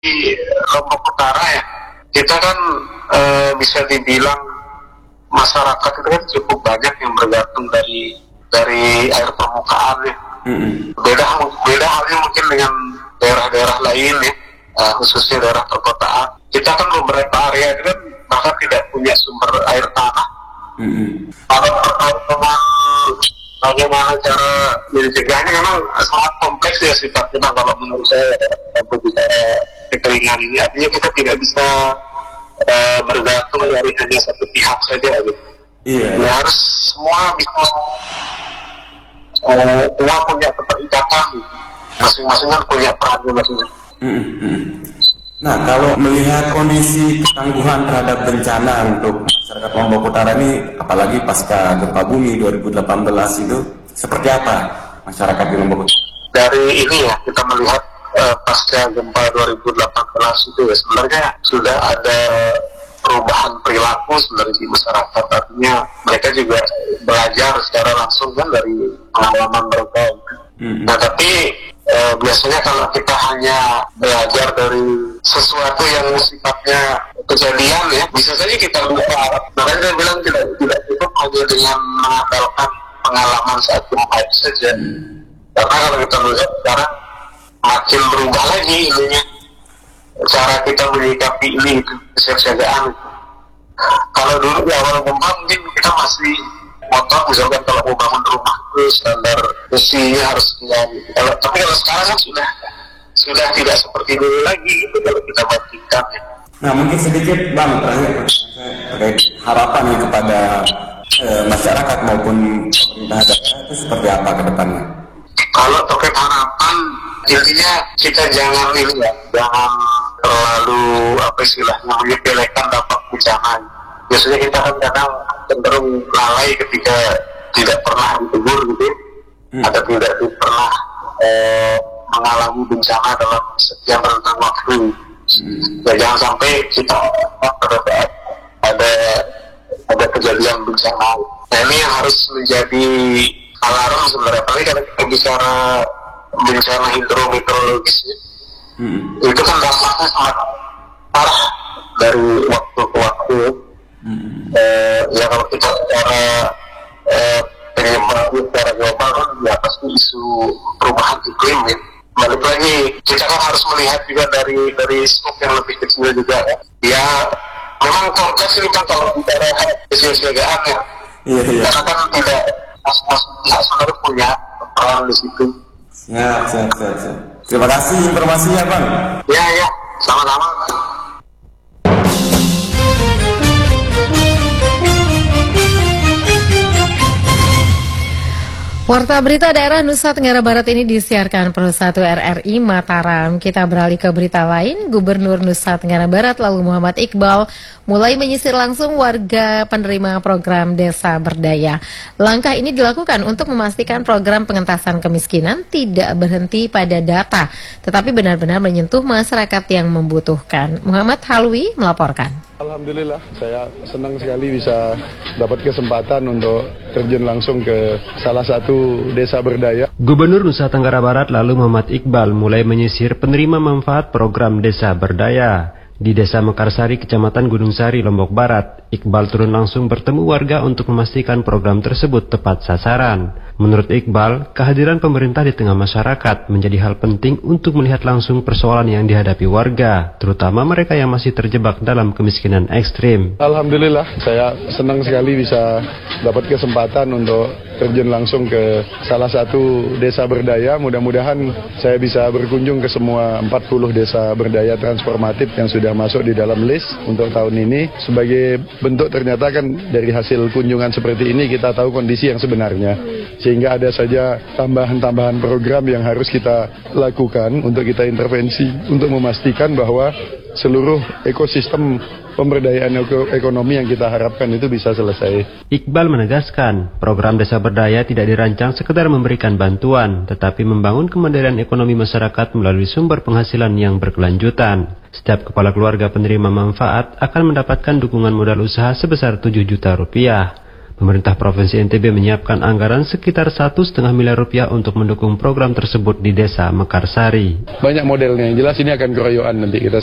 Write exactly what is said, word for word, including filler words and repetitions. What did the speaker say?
Lombok Utara ya, kita kan e, bisa dibilang masyarakat itu kan cukup banyak yang bergantung dari dari air permukaan ya. Mm-hmm. Beda beda halnya mungkin dengan daerah-daerah lain ya, uh, khususnya daerah perkotaan. Kita kan beberapa area itu kan bahkan tidak punya sumber air tanah. Mm-hmm. Kalau pertama bagaimana cara mencegahnya memang sangat kompleks ya sifatnya. Kalau menurut saya untuk bisa kekeringan ini artinya kita tidak bisa uh, bergantung dari hanya satu pihak saja gitu. Iya. Yeah. Ya, harus semua bisa uh, semua punya keterikatan, masing-masing kan punya peran masing-masing. Mm-hmm. Nah, kalau melihat kondisi ketangguhan terhadap bencana untuk masyarakat Lombok Utara ini, apalagi pasca gempa bumi dua ribu delapan belas itu, seperti apa masyarakat di Lombok Utara? Dari ini ya, kita melihat uh, pasca gempa dua ribu delapan belas itu ya, sebenarnya sudah ada perubahan perilaku sebenarnya di masyarakat. Artinya mereka juga belajar secara langsung kan dari pengalaman mereka. Mm-hmm. Nah, tapi eh, biasanya kalau kita hanya belajar dari sesuatu yang sifatnya kejadian ya, bisa saja kita lupa. Makanya saya bilang tidak tidak cukup hanya dengan mengandalkan pengalaman saat gempa itu saja. Mm-hmm. Karena kalau kita melihat sekarang makin berubah lagi ininya, cara kita menyikapi ini itu kesiapsiagaan. Kalau dulu di awal gempa mungkin kita masih motor, misalkan kalau mau bangun rumah itu standar besinya harus sekian. Kalau tapi kalau sekarang kan sudah sudah tidak seperti dulu lagi itu kalau kita bandingkan. Nah, mungkin sedikit Bang terakhir terkait harapan nih kepada eh, masyarakat maupun pemerintah daerah itu seperti apa ke depannya? Kalau terkait harapan, intinya kita jangan ini ya, jangan terlalu apa istilahnya menyepelekan dampak bencana. Biasanya kita kan kadang cenderung lalai ketika tidak pernah ditegur gitu, hmm. atau tidak pernah eh, mengalami bencana dalam sekian rentang waktu. Hmm. Ya, jangan sampai kita pada saat ada ada kejadian bencana. Nah, ini yang harus menjadi alarm sebenarnya. Tapi kalau kita bicara bencana hidrometeorologis, hmm. itu kan dampaknya sangat parah dari waktu ke waktu. Hmm. Eh, ya kalau kita bicara eh, penyebab secara global kan ya pasti isu perubahan iklim ya. Balik lagi kita kan harus melihat juga dari dari skop yang lebih kecil juga ya. Ya memang kompleks ini kan kalau bicara kesiapsiagaan ya. Iya, iya. Karena kan tidak masing-masing pihak sebenarnya punya peran di situ. Siap, siap, siap, siap. Terima kasih informasinya Bang. Ya, ya, sama-sama. Warta Berita Daerah Nusa Tenggara Barat ini disiarkan Pro satu R R I Mataram. Kita beralih ke berita lain. Gubernur Nusa Tenggara Barat lalu Muhammad Iqbal mulai menyisir langsung warga penerima program Desa Berdaya. Langkah ini dilakukan untuk memastikan program pengentasan kemiskinan tidak berhenti pada data, tetapi benar-benar menyentuh masyarakat yang membutuhkan. Muhammad Halwi melaporkan. Alhamdulillah, saya senang sekali bisa dapat kesempatan untuk terjun langsung ke salah satu desa berdaya. Gubernur Nusa Tenggara Barat lalu Muhammad Iqbal mulai menyisir penerima manfaat program Desa Berdaya. Di Desa Mekarsari, Kecamatan Gunung Sari, Lombok Barat, Iqbal turun langsung bertemu warga untuk memastikan program tersebut tepat sasaran. Menurut Iqbal, kehadiran pemerintah di tengah masyarakat menjadi hal penting untuk melihat langsung persoalan yang dihadapi warga, terutama mereka yang masih terjebak dalam kemiskinan ekstrim. Alhamdulillah, saya senang sekali bisa dapat kesempatan untuk terjun langsung ke salah satu desa berdaya. Mudah-mudahan saya bisa berkunjung ke semua empat puluh desa berdaya transformatif yang sudah masuk di dalam list untuk tahun ini. Sebagai bentuk ternyata kan dari hasil kunjungan seperti ini kita tahu kondisi yang sebenarnya, sehingga ada saja tambahan-tambahan program yang harus kita lakukan untuk kita intervensi untuk memastikan bahwa seluruh ekosistem pemberdayaan ekonomi yang kita harapkan itu bisa selesai. Iqbal menegaskan, program Desa Berdaya tidak dirancang sekedar memberikan bantuan, tetapi membangun kemandirian ekonomi masyarakat melalui sumber penghasilan yang berkelanjutan. Setiap kepala keluarga penerima manfaat akan mendapatkan dukungan modal usaha sebesar tujuh juta rupiah. Pemerintah Provinsi N T B menyiapkan anggaran sekitar satu setengah miliar rupiah untuk mendukung program tersebut di Desa Mekarsari. Banyak modelnya, yang jelas ini akan keroyokan nanti kita